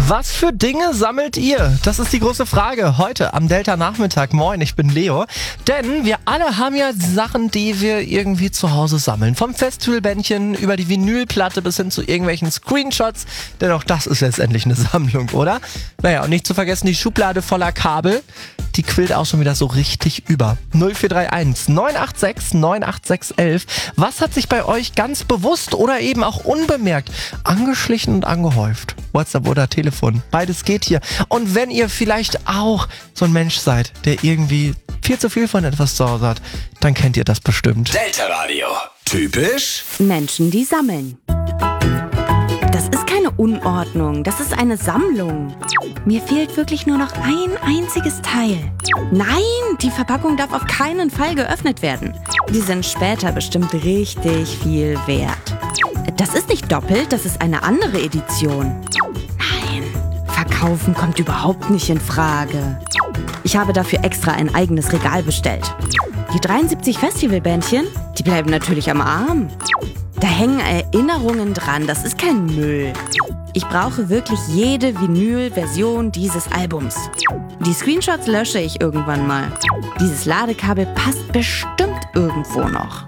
Was für Dinge sammelt ihr? Das ist die große Frage heute am Delta-Nachmittag. Moin, ich bin Leo. Denn wir alle haben ja Sachen, die wir irgendwie zu Hause sammeln. Vom Festivalbändchen über die Vinylplatte bis hin zu irgendwelchen Screenshots. Denn auch das ist letztendlich eine Sammlung, oder? Naja, und nicht zu vergessen die Schublade voller Kabel. Die quillt auch schon wieder so richtig über. 0431 986 98611. Was hat sich bei euch ganz bewusst oder eben auch unbemerkt angeschlichen und angehäuft? WhatsApp oder Telefon. Beides geht hier. Und wenn ihr vielleicht auch so ein Mensch seid, der irgendwie viel zu viel von etwas zu Hause hat, dann kennt ihr das bestimmt. Delta Radio. Typisch Menschen, die sammeln. Das ist keine Unordnung, das ist eine Sammlung. Mir fehlt wirklich nur noch ein einziges Teil. Nein, die Verpackung darf auf keinen Fall geöffnet werden. Die sind später bestimmt richtig viel wert. Das ist nicht doppelt, das ist eine andere Edition. Nein, verkaufen kommt überhaupt nicht in Frage. Ich habe dafür extra ein eigenes Regal bestellt. Die 73 Festivalbändchen, die bleiben natürlich am Arm. Da hängen Erinnerungen dran, das ist kein Müll. Ich brauche wirklich jede Vinyl-Version dieses Albums. Die Screenshots lösche ich irgendwann mal. Dieses Ladekabel passt bestimmt irgendwo noch.